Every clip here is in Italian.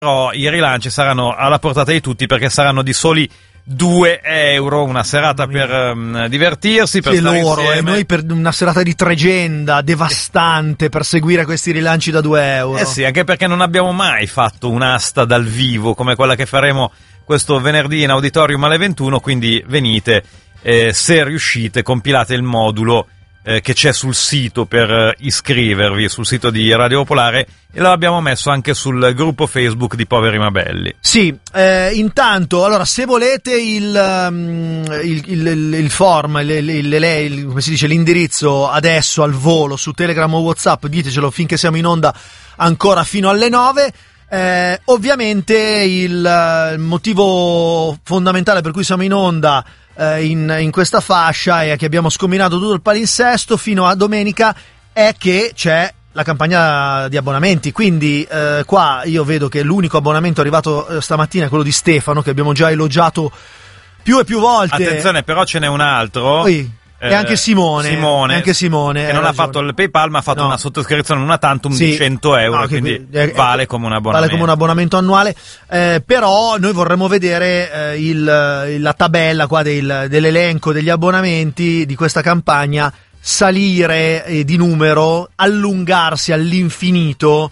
Però i rilanci saranno alla portata di tutti, perché saranno di soli €2, una serata per divertirsi, per stare loro insieme. E noi per una serata di tregenda devastante per seguire questi rilanci da €2. Eh sì, anche perché non abbiamo mai fatto un'asta dal vivo come quella che faremo questo venerdì in Auditorium alle 21, quindi venite, se riuscite compilate il modulo che c'è sul sito per iscrivervi, sul sito di Radio Popolare, e lo abbiamo messo anche sul gruppo Facebook di Poveri ma Belli. Sì, intanto, allora, se volete il form, come si dice, l'indirizzo adesso al volo su Telegram o WhatsApp, ditecelo finché siamo in onda ancora fino alle 9. Ovviamente il motivo fondamentale per cui siamo in onda in questa fascia e che abbiamo scombinato tutto il palinsesto fino a domenica è che c'è la campagna di abbonamenti, quindi qua io vedo che l'unico abbonamento arrivato stamattina è quello di Stefano, che abbiamo già elogiato più e più volte. Attenzione, però ce n'è un altro. E anche Simone, che non ha fatto il PayPal, ma ha fatto una sottoscrizione, una tantum di €100, quindi vale come un abbonamento. Vale come un abbonamento annuale, però noi vorremmo vedere la tabella qua dell'elenco degli abbonamenti di questa campagna salire di numero, allungarsi all'infinito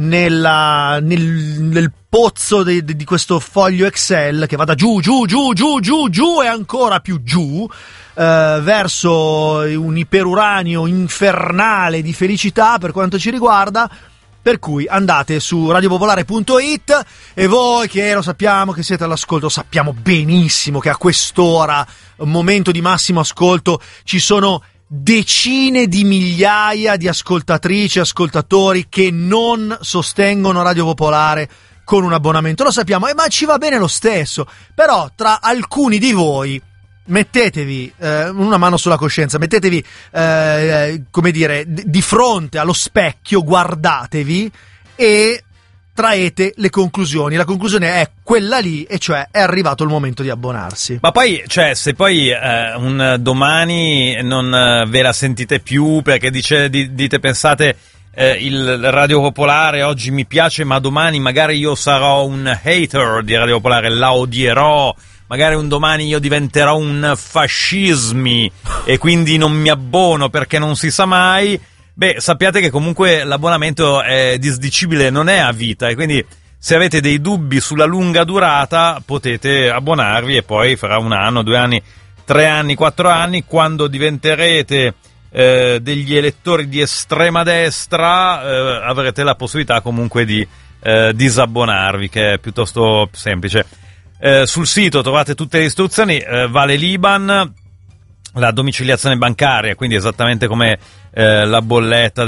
nel pozzo di questo foglio Excel, che vada giù e ancora più giù, verso un iperuranio infernale di felicità per quanto ci riguarda. Per cui andate su radiopopolare.it, e voi che lo sappiamo che siete all'ascolto, sappiamo benissimo che a quest'ora, un momento di massimo ascolto, ci sono decine di migliaia di ascoltatrici e ascoltatori che non sostengono Radio Popolare con un abbonamento. Lo sappiamo, ma ci va bene lo stesso. Però tra alcuni di voi mettetevi una mano sulla coscienza, mettetevi come dire di fronte allo specchio, guardatevi e traete le conclusioni. La conclusione è quella lì, e cioè è arrivato il momento di abbonarsi. Ma poi, cioè, se poi un domani non ve la sentite più perché dite, pensate, il Radio Popolare oggi mi piace, ma domani magari io sarò un hater di Radio Popolare, la odierò, magari un domani io diventerò un fascismi e quindi non mi abbono perché non si sa mai. Beh, sappiate che comunque l'abbonamento è disdicibile, non è a vita, e quindi se avete dei dubbi sulla lunga durata potete abbonarvi, e poi fra 1 anno, 2 anni, 3 anni, 4 anni, quando diventerete degli elettori di estrema destra, avrete la possibilità comunque di disabbonarvi, che è piuttosto semplice. Sul sito trovate tutte le istruzioni, vale l'IBAN, la domiciliazione bancaria, quindi esattamente come la bolletta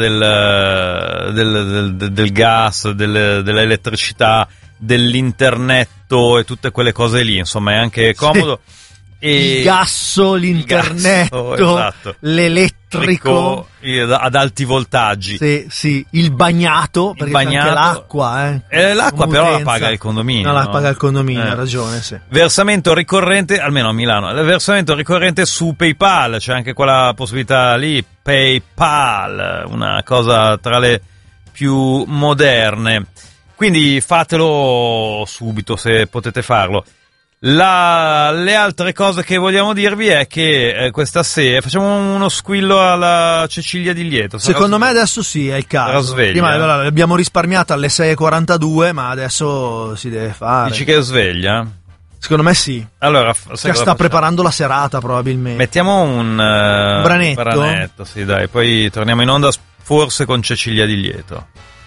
del gas, dell'elettricità, dell'internetto e tutte quelle cose lì, insomma è anche comodo. Sì. Il gasso, l'internetto, esatto. L'elettrico ad alti voltaggi. Sì, il bagnato, perché c'è anche l'acqua. L'acqua però la paga il condominio. No, la paga il condominio, ha ragione, sì. Versamento ricorrente, almeno a Milano, versamento ricorrente su PayPal, c'è anche quella possibilità lì, PayPal, una cosa tra le più moderne. Quindi fatelo subito se potete farlo. Le altre cose che vogliamo dirvi è che questa sera facciamo uno squillo alla Cecilia Di Lieto. Secondo me adesso sì, è il caso. Prima l'abbiamo risparmiata alle 6:42, ma adesso si deve fare. Dici che è sveglia? Secondo me sì. Allora, che sta preparando la serata probabilmente. Mettiamo un branetto, sì, dai, poi torniamo in onda forse con Cecilia Di Lieto.